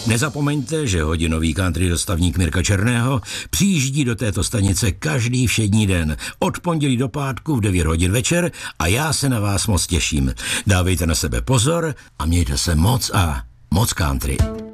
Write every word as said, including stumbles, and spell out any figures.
Nezapomeňte, že hodinový country dostavník Mirka Černého přijíždí do této stanice každý všední den od pondělí do pátku v devět hodin večer a já se na vás moc těším. Dávejte na sebe pozor a mějte se moc a moc country.